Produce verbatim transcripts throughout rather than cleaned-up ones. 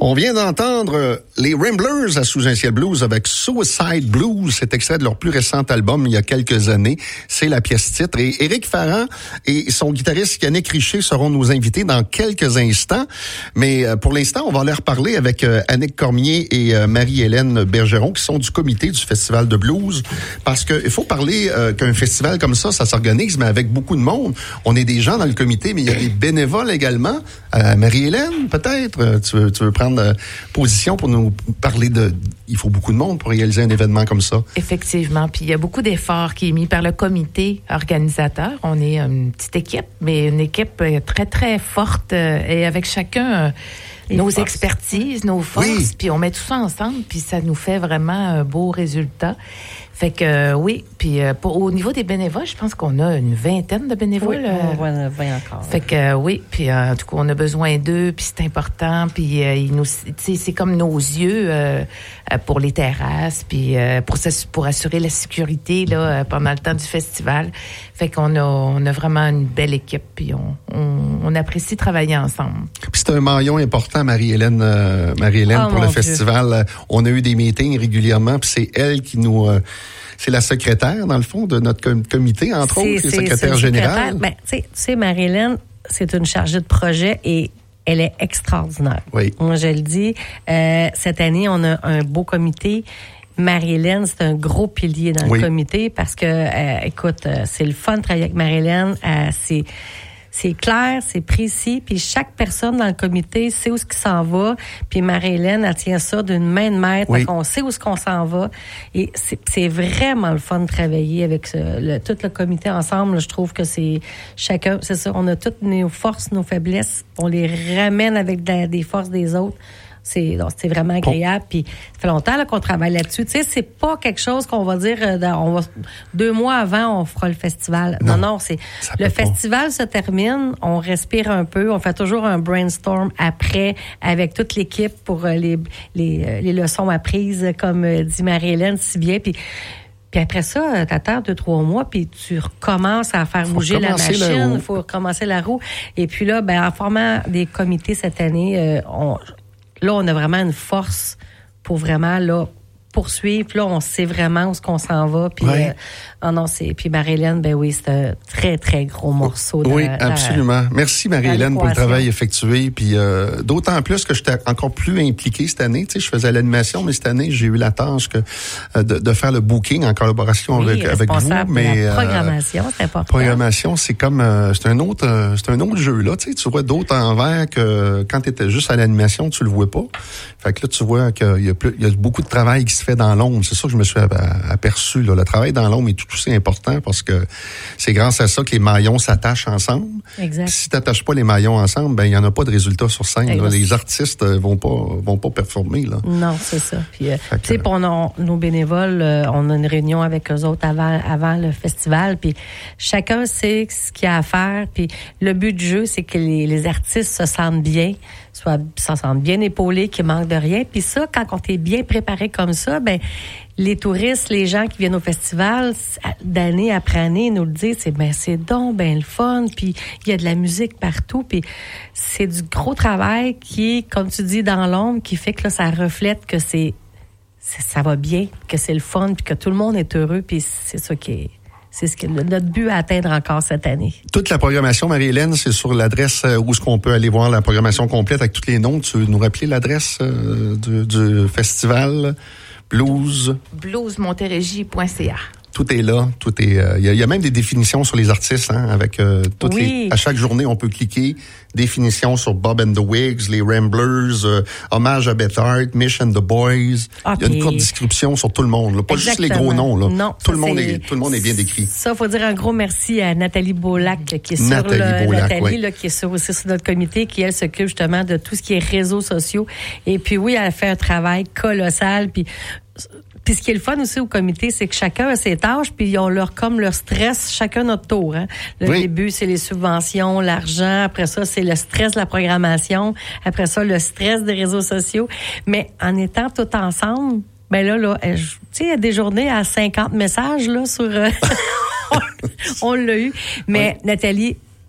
On vient d'entendre les Ramblers à Sous un ciel blues avec Suicide Blues. C'est extrait de leur plus récent album il y a quelques années. C'est la pièce titre. Et Éric Ferrand et son guitariste Yannick Richer seront nos invités dans quelques instants. Mais pour l'instant, on va aller reparler avec Annick Cormier et Marie-Hélène Bergeron qui sont du comité du Festival de blues. Parce que il faut parler euh, qu'un festival comme ça, ça s'organise, mais avec beaucoup de monde. On est des gens dans le comité, mais il y a des bénévoles également. Euh, Marie-Hélène, peut-être, tu veux, tu veux prendre euh, position pour nous parler de... Il faut beaucoup de monde pour réaliser un événement comme ça. Effectivement. Puis il y a beaucoup d'efforts qui est mis par le comité organisateur. On est une petite équipe, mais une équipe très, très forte euh, et avec chacun... Euh, nos forces. expertises, nos forces, oui. Puis on met tout ça ensemble, puis ça nous fait vraiment un beau résultat. Fait que euh, oui, puis euh, pour, au niveau des bénévoles, je pense qu'on a une vingtaine de bénévoles. Oui, on voit vingt encore. Fait que euh, oui, puis euh, en tout cas, on a besoin d'eux, puis c'est important, puis euh, ils nous, tu sais, c'est comme nos yeux euh, pour les terrasses, puis euh, pour pour assurer la sécurité là pendant le temps du festival. Fait qu'on a on a vraiment une belle équipe, puis on on, on apprécie travailler ensemble. Puis c'est un maillon important, Marie-Hélène, euh, Marie-Hélène oh, pour le Dieu. Festival. On a eu des meetings régulièrement, puis c'est elle qui nous euh, c'est la secrétaire, dans le fond, de notre com- comité, entre c'est, autres, c'est, secrétaire c'est générale. Ben, tu sais, Marie-Hélène, c'est une chargée de projet et elle est extraordinaire. Oui. Moi, je le dis. Euh, cette année, on a un beau comité. Marie-Hélène, c'est un gros pilier dans oui. le comité parce que, euh, écoute, euh, c'est le fun de travailler avec Marie-Hélène. Euh, c'est... C'est clair, c'est précis, puis chaque personne dans le comité sait où ce qui s'en va, puis Marie-Hélène, elle tient ça d'une main de maître, oui. on sait où ce qu'on s'en va, et c'est, c'est vraiment le fun de travailler avec ce, le, tout le comité ensemble. Je trouve que c'est chacun, c'est ça, on a toutes nos forces, nos faiblesses, on les ramène avec de, des forces des autres. C'est, donc, c'est vraiment agréable. Puis, ça fait longtemps là, qu'on travaille là-dessus. Tu sais, c'est pas quelque chose qu'on va dire, euh, dans, on va, deux mois avant, on fera le festival. Non, non, non c'est, le festival pas. se termine, on respire un peu, on fait toujours un brainstorm après avec toute l'équipe pour euh, les, les, euh, les leçons apprises, comme euh, dit Marie-Hélène si bien. Puis, Puis après ça, t'attends deux, trois mois, puis tu recommences à faire faut bouger la machine. Il faut recommencer la roue. Et puis là, ben, en formant des comités cette année, euh, on... Là, on a vraiment une force pour vraiment là poursuivre. Là, on sait vraiment où est-ce qu'on s'en va. Puis, ouais. euh, oh non, c'est, puis Marie-Hélène, ben oui, c'est un très, très gros morceau. Oui, de, absolument. De, Merci Marie-Hélène pour le travail effectué. Puis euh, d'autant plus que j'étais encore plus impliqué cette année. Tu sais, je faisais l'animation, mais cette année, j'ai eu la tâche que euh, de, de faire le booking en collaboration oui, avec, avec vous. Mais la programmation, euh, c'est important. Programmation, c'est comme euh, c'est un autre, euh, c'est un autre jeu là. Tu sais, tu vois d'autres envers que quand tu étais juste à l'animation, tu le vois pas. Fait que là, tu vois qu'il y a plus, il y a beaucoup de travail qui se fait dans l'ombre. C'est ça que je me suis aperçu. Là. Le travail dans l'ombre est tout aussi important parce que c'est grâce à ça que les maillons s'attachent ensemble. Exact. Si tu n'attaches pas les maillons ensemble, ben il y en a pas de résultat sur scène. Là. Les artistes vont pas vont pas performer. Là. Non, c'est ça. Puis, euh, tu sais, pour nos, nos bénévoles, euh, on a une réunion avec eux autres avant avant le festival. Puis chacun sait ce qu'il y a à faire. Puis le but du jeu, c'est que les, les artistes se sentent bien, soient se sentent bien épaulés, qu'ils manquent de rien. Puis ça, quand on est bien préparé comme ça, ben les touristes, les gens qui viennent au festival, d'année après année, nous le disent, c'est ben c'est donc ben le fun, puis il y a de la musique partout, puis c'est du gros travail qui est, comme tu dis, dans l'ombre, qui fait que là, ça reflète que c'est, c'est ça va bien, que c'est le fun, puis que tout le monde est heureux, puis c'est ça qui est... C'est ce que notre but à atteindre encore cette année. Toute la programmation, Marie-Hélène, c'est sur l'adresse où est-ce qu'on peut aller voir la programmation complète avec tous les noms. Tu veux nous rappeler l'adresse euh, du, du festival Blues? blues montérégie point c a. Tout est là, tout est. Il euh, y, y a même des définitions sur les artistes, hein, avec euh, toutes oui. les. À chaque journée, on peut cliquer définitions sur Bob and the Wigs, les Ramblers, euh, hommage à Beth Hart, Mish and the Boys. Il okay. y a une courte description sur tout le monde, là. Pas Exactement. juste les gros noms, là. Non, tout le monde est, tout le monde est bien décrit. Ça, faut dire un gros merci à Nathalie Beaulac qui est sur Nathalie le, Beaulac, Nathalie oui. là, qui est sur aussi sur notre comité, qui elle s'occupe justement de tout ce qui est réseaux sociaux. Et puis oui, elle fait un travail colossal. Puis Puis ce qui est le fun aussi au comité, c'est que chacun a ses tâches, puis ils ont leur comme leur stress, chacun notre tour. Hein. Le oui. début, c'est les subventions, l'argent. Après ça, c'est le stress de la programmation. Après ça, le stress des réseaux sociaux. Mais en étant tout ensemble, ben là, là, tu sais, il y a des journées à cinquante messages là sur. Euh, on, on l'a eu. Mais oui. Nathalie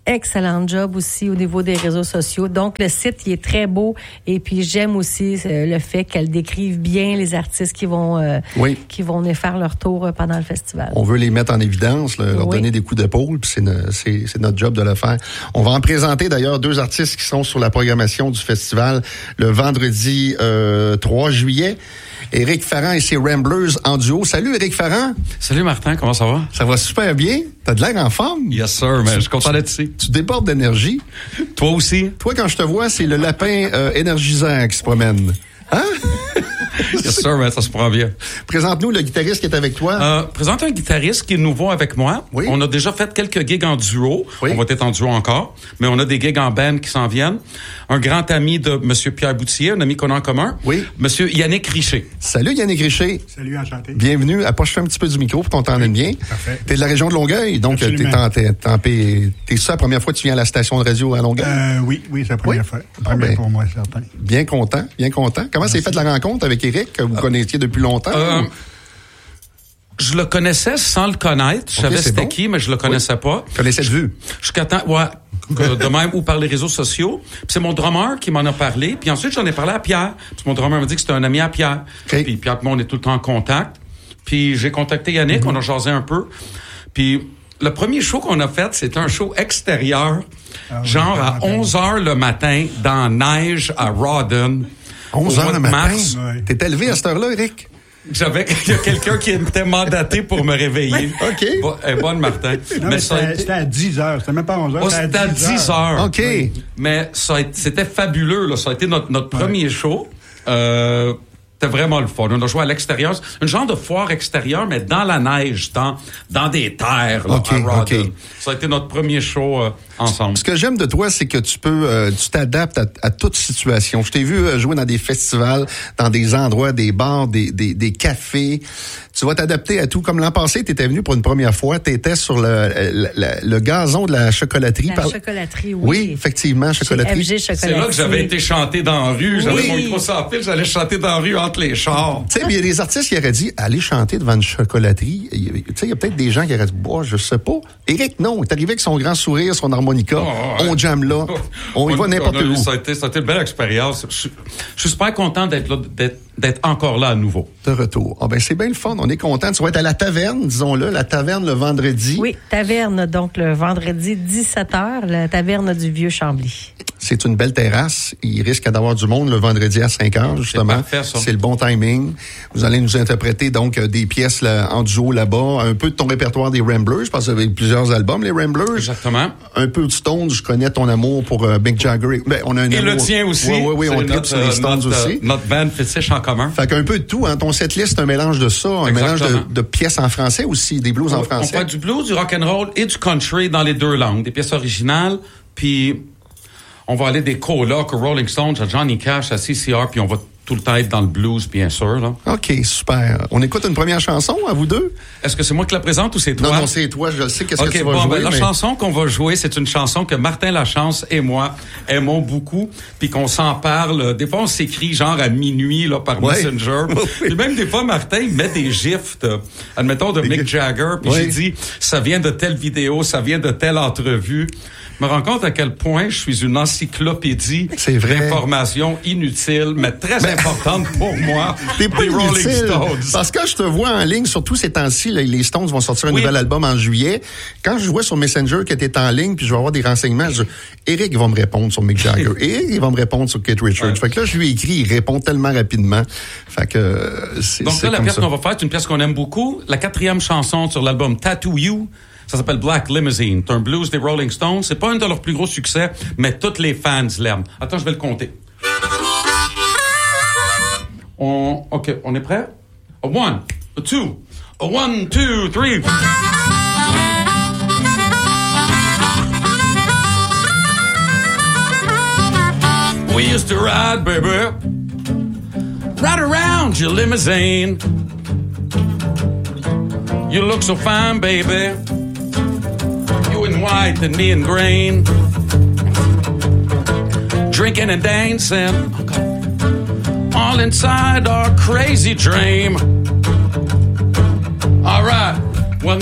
excellent job aussi au niveau des réseaux sociaux. Donc, le site, il est très beau. Et puis, j'aime aussi euh, le fait qu'elle décrive bien les artistes qui vont, euh, oui. qui vont venir faire leur tour pendant le festival. On veut les mettre en évidence, là, leur oui. donner des coups d'épaule, puis c'est, ne, c'est, c'est notre job de le faire. On va en présenter d'ailleurs deux artistes qui sont sur la programmation du festival le vendredi euh, trois juillet. Éric Ferrand et ses Ramblers en duo. Salut Éric Ferrand. Salut Martin, comment ça va? Ça va super bien. T'as de l'air en forme. Yes sir, mais je suis content d'être ici. Tu débordes d'énergie. Toi aussi. Toi, quand je te vois, c'est le lapin euh, énergisant qui se promène. Hein? Yes sir, mais ça se prend bien. Présente-nous le guitariste qui est avec toi. Euh, présente un guitariste qui est nouveau avec moi. Oui. On a déjà fait quelques gigs en duo. Oui. On va être en duo encore. Mais on a des gigs en band qui s'en viennent. Un grand ami de M. Pierre Boutier, un ami qu'on a en commun. Oui. M. Yannick Richer. Salut Yannick Richer. Salut, enchanté. Bienvenue. Approche-toi un petit peu du micro pour qu'on t'entende bien. Parfait. T'es de la région de Longueuil, donc t'es, en, t'es, t'es, t'es ça la première fois que tu viens à la station de radio à Longueuil? Euh, oui, oui, c'est la première oui? fois. La première ben, pour moi, certain. Bien content, bien content. Comment Merci. s'est faite la rencontre avec Éric, que vous euh, connaissiez depuis longtemps? Euh, je le connaissais sans le connaître. Je okay, savais c'était bon. qui, mais je le connaissais oui. pas. Tu connaissais de vue? Jusqu'à temps, ouais. de même ou par les réseaux sociaux. Puis c'est mon drummer qui m'en a parlé. Puis ensuite, j'en ai parlé à Pierre. Puis mon drummer m'a dit que c'était un ami à Pierre. Okay. Puis Pierre et moi, on est tout le temps en contact. Puis j'ai contacté Yannick, mm-hmm. on a jasé un peu. Puis le premier show qu'on a fait, c'était un show extérieur, ah, oui, genre à onze heures le matin, dans la neige à Rawdon. onze heures le matin? Ouais. T'es élevé à cette heure-là, Éric? J'avais, il y a quelqu'un qui était mandaté pour me réveiller. OK. Bon, eh, bonne, Martin. Non, mais, mais ça c'était, été... c'était à dix heures. C'était même pas onze heures. Oh, c'était à dix heures. OK. Oui. Mais ça a été, c'était fabuleux, là. Ça a été notre, notre ouais. premier show. Euh, c'était vraiment le fun. On a joué à l'extérieur. Une genre de foire extérieure, mais dans la neige, dans, dans des terres, là, okay, à Rawdon. Okay. Ça a été notre premier show euh, ensemble. Ce que j'aime de toi, c'est que tu peux, euh, tu t'adaptes à, à toute situation. Je t'ai vu euh, jouer dans des festivals, dans des endroits, des bars, des, des, des cafés. Tu vas t'adapter à tout. Comme l'an passé, tu étais venu pour une première fois. Tu étais sur le, le, le, le gazon de la chocolaterie. La par... chocolaterie, oui. Oui, effectivement, chocolaterie. F G Chocolaterie. C'est là que j'avais été chanté dans la rue. J'avais oui. mon micro sans fil, j'allais chanter dans la rue entre les chars. Tu sais, il y a des artistes qui auraient dit, allez chanter devant une chocolaterie. Tu sais, il y a peut-être des gens qui auraient dit, boah, je sais pas. Éric, non, il est arrivé avec son grand sourire, son harmonica. Oh, ouais. On jamme là. On y va n'importe où. Ça a été, ça a été une belle expérience. Je, je suis super content d'être là, d'être, d'être encore là à nouveau. De retour. Ah ben, c'est bien le fun. On est content. Tu vas être à la taverne, disons-le, la taverne le vendredi. Oui, taverne, donc le vendredi dix-sept heures, la taverne du Vieux-Chambly. C'est une belle terrasse. Il risque d'avoir du monde le vendredi à cinq heures, justement. C'est parfait, ça. C'est le bon timing. Vous allez nous interpréter donc des pièces là, en duo là-bas, un peu de ton répertoire des Ramblers, parce que vous avez plusieurs albums, les Ramblers. Exactement. Un peu de Stones, je connais ton amour pour euh, Mick Jagger. Ben, on a un Et amour. le tien aussi. Oui, oui, oui, on tripe sur les Stones notre, aussi. Notre band fétiche en commun. Fait qu'un peu de tout, hein. Ton setlist, c'est un mélange de ça, un Exactement. mélange de, de pièces en français aussi, des blues on, en français. On fait du blues, du rock'n'roll et du country dans les deux langues, des pièces originales, puis on va aller des colocs aux Rolling Stones, à Johnny Cash, à C C R, puis on va tout le temps être dans le blues, bien sûr. Là. OK, super. On écoute une première chanson, à vous deux? Est-ce que c'est moi qui la présente ou c'est toi? Non, non, c'est toi. Je sais qu'est-ce okay, que tu vas bon, jouer. Ben, mais... La chanson qu'on va jouer, c'est une chanson que Martin Lachance et moi aimons beaucoup, puis qu'on s'en parle. Des fois, on s'écrit genre à minuit là par ouais. Messenger. Oui. Puis même des fois, Martin il met des gifs, de, admettons, de Mick Jagger, puis oui. j'ai dit, ça vient de telle vidéo, ça vient de telle entrevue. Je me rends compte à quel point je suis une encyclopédie d'informations inutiles, mais très mais... importantes pour moi. T'es pas des Rolling Stones. Parce que je te vois en ligne, surtout ces temps-ci, là, les Stones vont sortir un oui. nouvel album en juillet. Quand je vois sur Messenger que t'es en ligne, puis je vais avoir des renseignements, je dis, Éric va me répondre sur Mick Jagger. Éric, il va me répondre sur Keith Richards. Ouais. Fait que là, je lui écris, il répond tellement rapidement. Fait que c'est Donc c'est là, la comme pièce ça. qu'on va faire, c'est une pièce qu'on aime beaucoup. La quatrième chanson sur l'album Tattoo You. Ça s'appelle Black Limousine. C'est un blues des Rolling Stones. C'est pas un de leurs plus gros succès, mais tous les fans l'aiment. Attends, je vais le compter. On, OK, on est prêt? A one, a two, a one, two, three. We used to ride, baby, right around your limousine. You look so fine, baby. You in white and me in green. Drinking and dancing, all inside our crazy dream.